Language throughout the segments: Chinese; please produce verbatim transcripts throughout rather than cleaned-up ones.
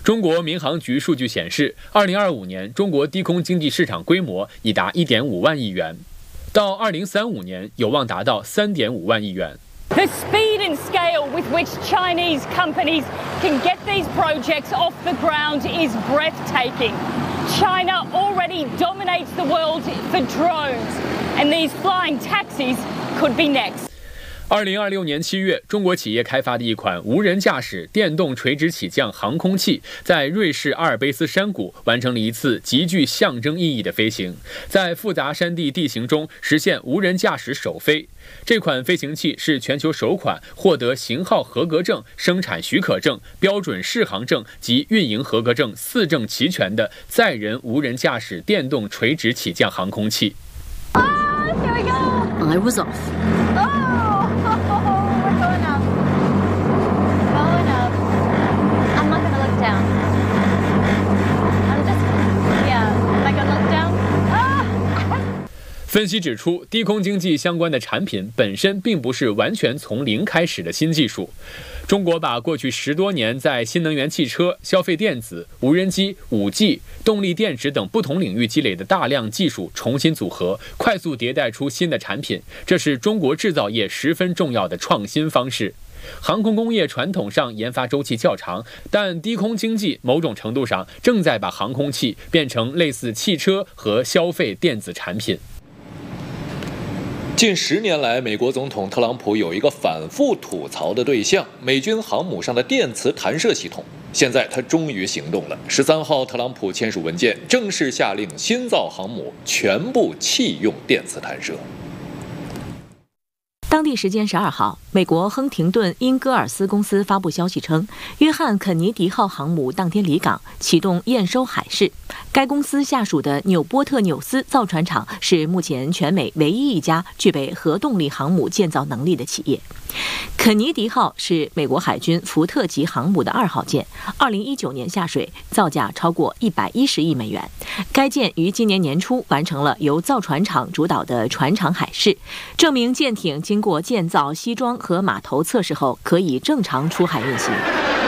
中国民航局数据显示，二零二五年中国低空经济市场规模已达 一点五万亿元，到二零三五年有望达到 三点五万亿元。 The speed and scale with which Chinese companies can get these projects off the ground is breathtaking. China already dominates the world for drones, and these flying taxis could be next. 二零二六年七月，中国企业开发的一款无人驾驶电动垂直起降航空器，在瑞士阿尔卑斯山谷完成了一次极具象征意义的飞行，在复杂山地地形中实现无人驾驶首飞。这款飞行器是全球首款获得型号合格证、生产许可证、标准适航证及运营合格证四证齐全的载人无人驾驶电动垂直起降航空器。 Ah, here we go. I was off. Oh, 分析指出，低空经济相关的产品本身并不是完全从零开始的新技术。中国把过去十多年在新能源汽车、消费电子、无人机、五 G、动力电池等不同领域积累的大量技术重新组合，快速迭代出新的产品，这是中国制造业十分重要的创新方式。航空工业传统上研发周期较长，但低空经济某种程度上正在把航空器变成类似汽车和消费电子产品。 近十年来，美国总统特朗普有一个反复吐槽的对象——美军航母上的电磁弹射系统。现在他终于行动了。十三号，特朗普签署文件，正式下令新造航母全部弃用电磁弹射。 当地时间十二号，美国亨廷顿因戈尔斯公司发布消息称，约翰肯尼迪号航母当天离港，启动验收海试。该公司下属的纽波特纽斯造船厂是目前全美唯一一家具备核动力航母建造能力的企业。肯尼迪号是美国海军福特级航母的二号舰，二零一九年下水，造价超过一百一十亿美元。该舰于今年年初完成了由造船厂主导的船厂海试，证明舰艇经过建造、西装和码头测试后，可以正常出海运行。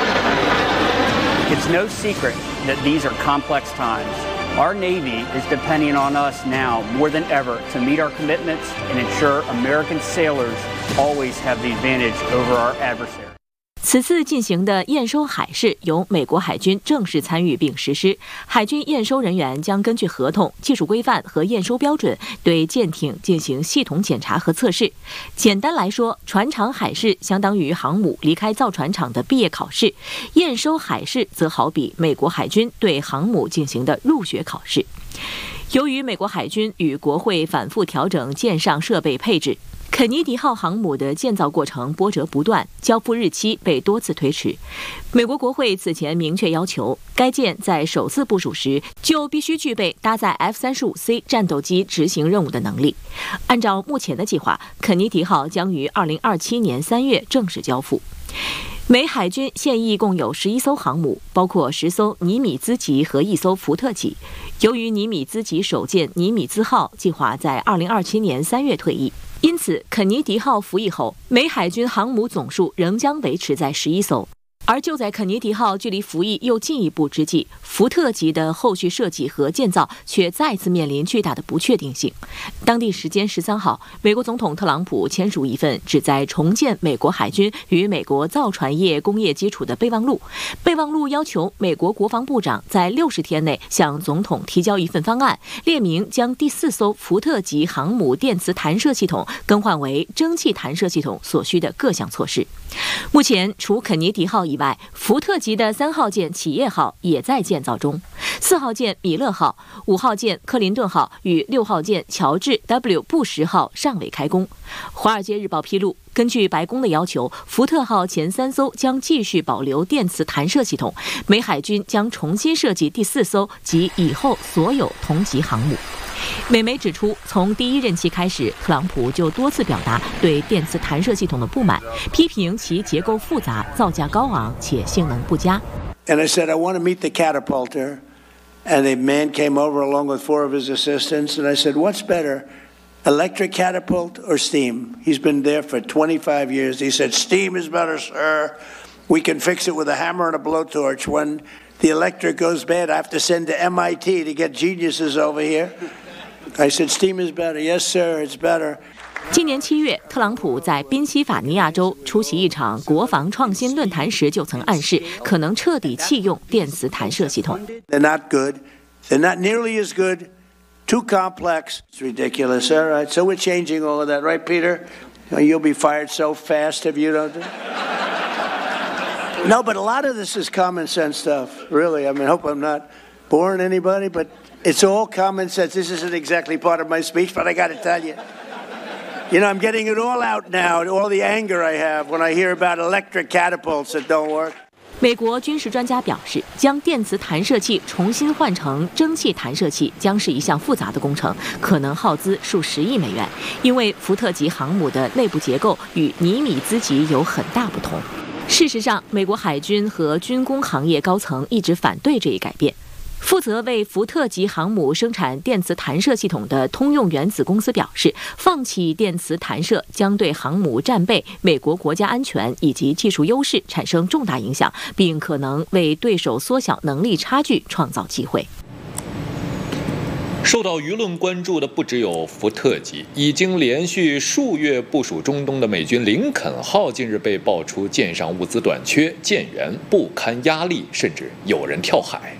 It's no secret that these are complex times. Our Navy is depending on us now more than ever to meet our commitments and ensure American sailors always have the advantage over our adversaries. 此次进行的验收海试由美国海军正式参与并实施，海军验收人员将根据合同、技术规范和验收标准对舰艇进行系统检查和测试。简单来说，船厂海试相当于航母离开造船厂的毕业考试，验收海试则好比美国海军对航母进行的入学考试。由于美国海军与国会反复调整舰上设备配置，肯尼迪号航母的建造过程波折不断，交付日期被多次推迟。美国国会此前明确要求，该舰在首次部署时就必须具备搭载 F 三十五 C 战斗机执行任务的能力。按照目前的计划，肯尼迪号将于二零二七年三月正式交付。美海军现役共有十一艘航母，包括十艘尼米兹级和一艘福特级。由于尼米兹级首舰尼米兹号计划在二零二七年三月退役，因此肯尼迪号服役后，美海军航母总数仍将维持在十一艘。而就在肯尼迪号距离服役又进一步之际，福特级的后续设计和建造却再次面临巨大的不确定性。当地时间十三号，美国总统特朗普签署一份旨在重建美国海军与美国造船业工业基础的备忘录。备忘录要求美国国防部长在六十天内向总统提交一份方案，列明将第四艘福特级航母电磁弹射系统更换为蒸汽弹射系统所需的各项措施。目前，除肯尼迪号以外，福特级的三号舰企业号也在建造中，四号舰米勒号、五号舰克林顿号与六号舰乔治 W 布什号尚未开工。华尔街日报披露，根据白宫的要求，福特号前三艘将继续保留电磁弹射系统，美海军将重新设计第四艘及以后所有同级航母。美媒指出，从第一任期开始，特朗普就多次表达对电磁弹射系统的不满，批评其结构复杂、造价高昂且性能不佳。 And I said, I want to meet the catapulter. And the man came over along with four of his assistants. And I said, what's better, electric catapult or steam? He's been there for twenty-five years. He said, steam is better, sir. we can fix it with a hammer and a blowtorch. When the electric goes bad, I have to send to M I T to get geniuses over here. I said, steam is better. Yes, sir, it's better. 今年七月，特朗普在宾夕法尼亚州出席一场国防创新论坛时，就曾暗示可能彻底弃用电磁弹射系统。 They're not good. They're not nearly as good. Too complex. It's ridiculous. All right, so we're changing all of that, right, Peter? You'll be fired so fast if you don't. No, but a lot of this is common sense stuff. Really, I mean, I hope I'm not boring anybody, but it's all common sense. This isn't exactly part of my speech, but I got to tell you. You know, I'm getting it all out now, all the anger I have when I hear about electric catapults that don't work. 美国军事专家表示，将电磁弹射器重新换成蒸汽弹射器将是一项复杂的工程，可能耗资数十亿美元，因为福特级航母的内部结构与尼米兹级有很大不同。事实上，美国海军和军工行业高层一直反对这一改变。负责为福特级航母生产电磁弹射系统的通用原子公司表示，放弃电磁弹射将对航母战备、美国国家安全以及技术优势产生重大影响，并可能为对手缩小能力差距创造机会。 受到舆论关注的不只有福特级，已经连续数月部署中东的美军林肯号近日被爆出舰上物资短缺、舰员不堪压力，甚至有人跳海。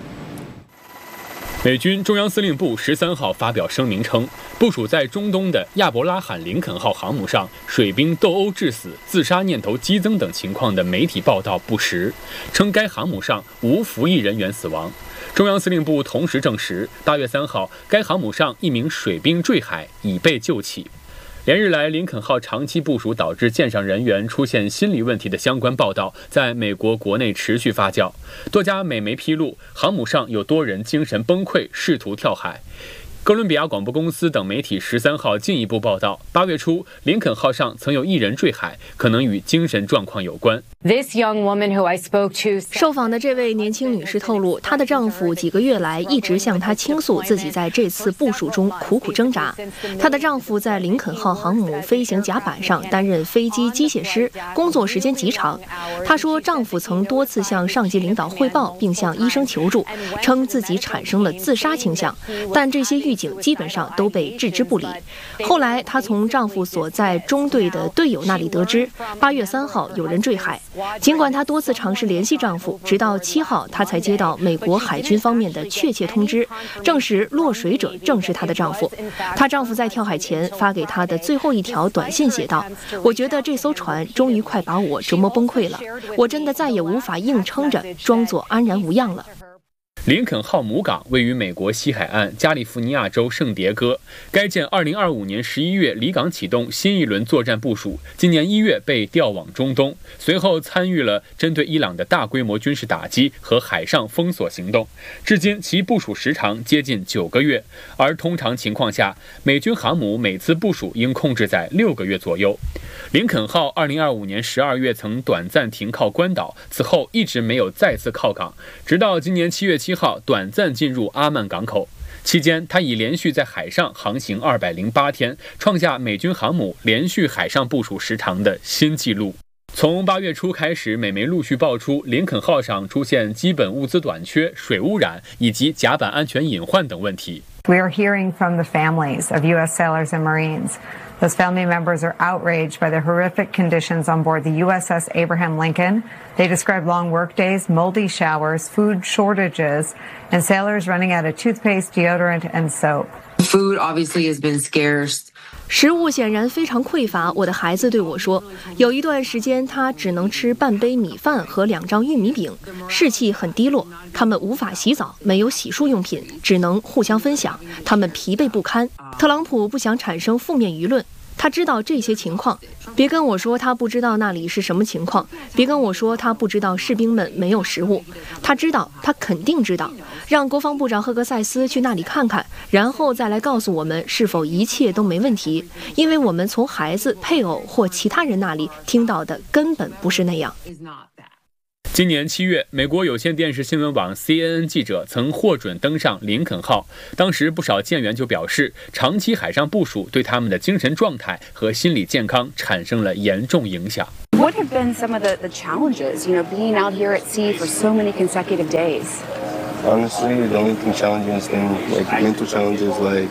美军中央司令部十三号发表声明称，部署在中东的亚伯拉罕·林肯号航母上水兵斗殴致死、自杀念头激增等情况的媒体报道不实，称该航母上无服役人员死亡。中央司令部同时证实，八月三号该航母上一名水兵坠海，已被救起。连日来，林肯号长期部署导致舰上人员出现心理问题的相关报道，在美国国内持续发酵。多家美媒披露，航母上有多人精神崩溃，试图跳海。哥伦比亚广播公司等媒体十三号进一步报道，八月初，林肯号上曾有一人坠海，可能与精神状况有关。 This young woman who I spoke to 受访的这位年轻女士透露，她的丈夫几个月来一直向她倾诉自己在这次部署中苦苦挣扎。她的丈夫在林肯号航母飞行甲板上担任飞机机械师，工作时间极长。她说，丈夫曾多次向上级领导汇报，并向医生求助，称自己产生了自杀倾向，但这些预警基本上都被置之不理。后来，她从丈夫所在中队的队友那里得知，八月三号有人坠海。尽管她多次尝试联系丈夫，直到七号，她才接到美国海军方面的确切通知，证实落水者正是她的丈夫。她丈夫在跳海前发给她的最后一条短信写道：“我觉得这艘船终于快把我折磨崩溃了，我真的再也无法硬撑着装作安然无恙了。” 林肯号母港位于美国西海岸加利福尼亚州圣迭戈，该舰二零二五年十一月离港启动新一轮作战部署，今年一月被调往中东，随后参与了针对伊朗的大规模军事打击和海上封锁行动，至今其部署时长接近九个月，而通常情况下，美军航母每次部署应控制在六个月左右。林肯号二零二五年十二月曾短暂停靠关岛，此后一直没有再次靠港，直到今年七月七号短暂进入阿曼港口。期间，它已连续在海上航行二百零八天，创下美军航母连续海上部署时长的新纪录。从八月初开始，美媒陆续爆出林肯号上出现基本物资短缺、水污染以及甲板安全隐患等问题。 We are hearing from the families of U S sailors and Marines. Those family members are outraged by the horrific conditions on board the U S S Abraham Lincoln. They describe long workdays, moldy showers, food shortages, and sailors running out of toothpaste, deodorant, and soap. Food obviously has been scarce. 食物显然非常匮乏，我的孩子对我说，有一段时间他只能吃半杯米饭和两张玉米饼，士气很低落。他们无法洗澡，没有洗漱用品，只能互相分享，他们疲惫不堪。特朗普不想产生负面舆论，他知道这些情况，别跟我说他不知道那里是什么情况，别跟我说他不知道士兵们没有食物，他知道，他肯定知道。让国防部长赫格塞斯去那里看看，然后再来告诉我们是否一切都没问题，因为我们从孩子、配偶或其他人那里听到的根本不是那样。 今年七月，美国有线电视新闻网 C N N 记者曾获准登上林肯号，当时不少舰员就表示，长期海上部署对他们的精神状态和心理健康产生了严重影响。 What have been some of the, the challenges, you know, being out here at sea for so many consecutive days? Honestly, the only thing challenging is thing, like mental challenges, like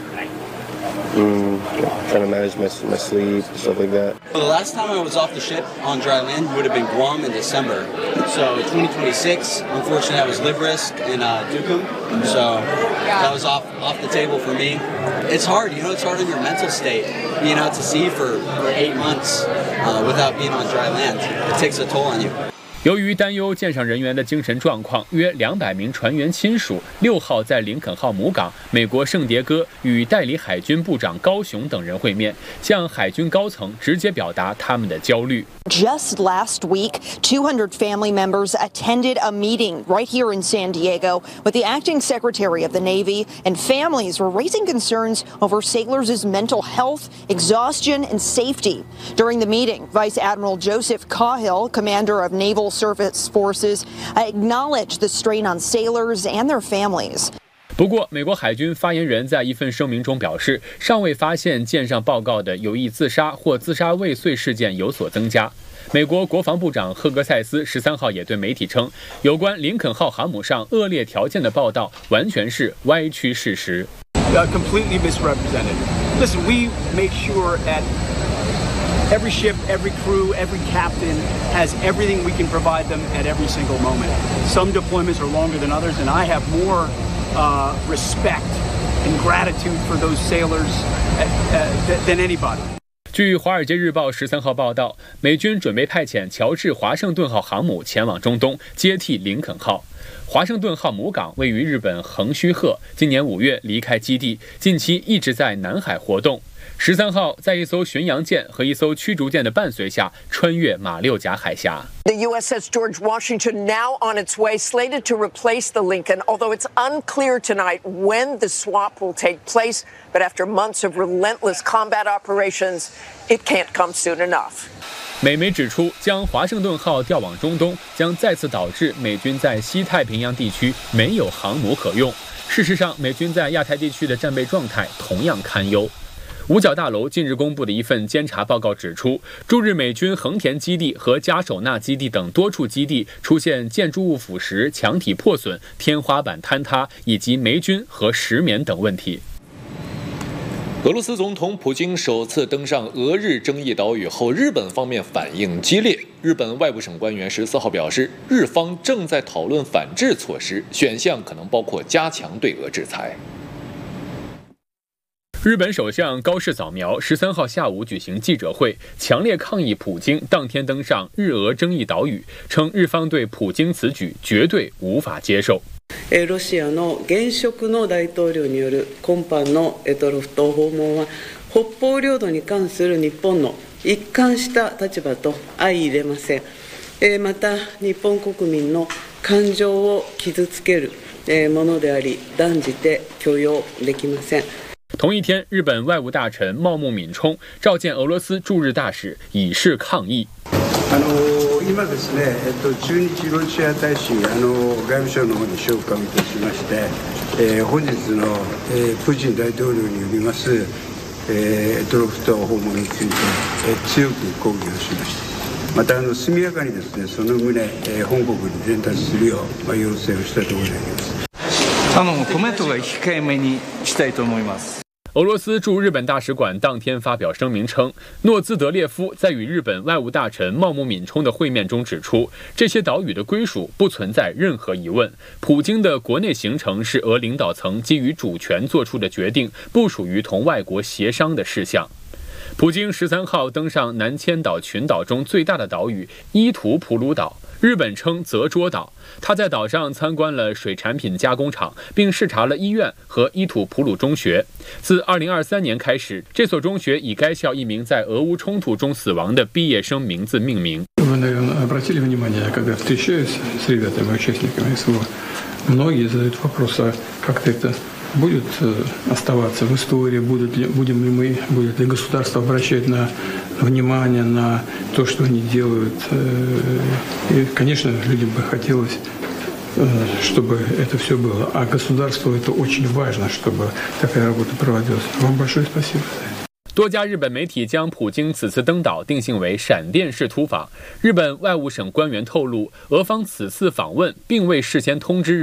mm, trying to manage my, my sleep, stuff like that. Well, the last time I was off the ship on dry land would have been Guam in December. So twenty twenty-six, unfortunately, I was live risk in uh, Dukum. So that was off off the table for me. It's hard, you know, it's hard on your mental state. Being out to sea for, for eight months uh, without being on dry land, it takes a toll on you. 由于担忧舰上人员的精神状况，约两百名船员亲属六号在林肯号母港，美国圣迭戈与代理海军部长高雄等人会面，向海军高层直接表达他们的焦虑。 Just last week, two hundred family members attended a meeting right here in San Diego with the acting secretary of the Navy, and families were raising concerns over sailors' mental health, exhaustion, and safety. During the meeting, Vice Admiral Joseph Cahill, commander of Naval Surface Forces, acknowledged the strain on sailors and their families. 不过，美国海军发言人在一份声明中表示，尚未发现舰上报告的有意自杀或自杀未遂事件有所增加。美国国防部长赫格塞斯十三号也对媒体称，有关林肯号航母上恶劣条件的报道完全是歪曲事实。 Uh, completely misrepresented. Listen, we make sure that every ship, every crew, every captain has everything we can provide them at every single moment. Some deployments are longer than others, and I have more uh, respect and gratitude for those sailors uh, than anybody. 据《华尔街日报》十三号报道，美军准备派遣乔治华盛顿号航母前往中东接替林肯号。华盛顿号母港位于日本横须贺，今年五月离开基地，近期一直在南海活动。十三号在一艘巡洋舰和一艘驱逐舰的伴随下，穿越马六甲海峡。 The U S S George Washington now on its way, slated to replace the Lincoln, although it's unclear tonight when the swap will take place. But after months of relentless combat operations, it can't come soon enough. 美媒指出，将华盛顿号调往中东，将再次导致美军在西太平洋地区没有航母可用。事实上，美军在亚太地区的战备状态同样堪忧。五角大楼近日公布的一份监察报告指出，驻日美军横田基地和加手纳基地等多处基地出现建筑物腐蚀、墙体破损、天花板坍塌以及霉菌和石棉等问题。 俄罗斯总统普京首次登上俄日争议岛屿后，日本方面反应激烈。日本外务省官员十四号表示，日方正在讨论反制措施，选项可能包括加强对俄制裁。 日本首相高市早苗十三号下午举行记者会，强烈抗议普京当天登上日俄争议岛屿，称日方对普京此举绝对无法接受。 ロシアの現職の大統領による今般のロフト訪問は北方領土に関する日本の一貫した立場と相入れません。また日本国民の感情を傷つけるものであり、断じて許容できません。 同一天，日本外务大臣茂木敏充召見俄羅斯駐日大使，以示抗議。 あの今ですね、えっと、駐日ロシア大使あの外務省の方に召喚いたしまして、えー、本日の、えー、プーチン大統領によります、えー、ロフト訪問について、えー、強く抗議をしました。またあの速やかにですね、その旨、えー、本国に伝達するよう、まあ、要請をしたところであります。 あのコメントが控えめにしたいと思います。 俄罗斯驻日本大使馆当天发表声明称，诺兹德列夫在与日本外务大臣茂木敏充的会面中指出，这些岛屿的归属不存在任何疑问，普京的国内行程是俄领导层基于主权做出的决定，不属于同外国协商的事项。普京十三号登上南千岛群岛中最大的岛屿伊图普鲁岛，日本称泽捉岛。他在岛上参观了水产品加工厂，并视察了医院和伊图普鲁中学。自二零二三年开始，这所中学以该校一名在俄乌冲突中死亡的毕业生名字命名。 Вы, наверное, обратили внимание, когда встречаюсь с ребятами, участниками СВО, многие задают вопрос, а как это будет оставаться в истории, будут ли, будем ли мы, будет ли государство обращать на внимание на то, что они делают. И, конечно, людям бы хотелось, чтобы это все было. А государству это очень важно, чтобы такая работа проводилась. Вам большое спасибо за это. 多家日本媒体将普京此次登岛定性为闪电式突访。日本外务省官员透露，俄方此次访问并未事先通知日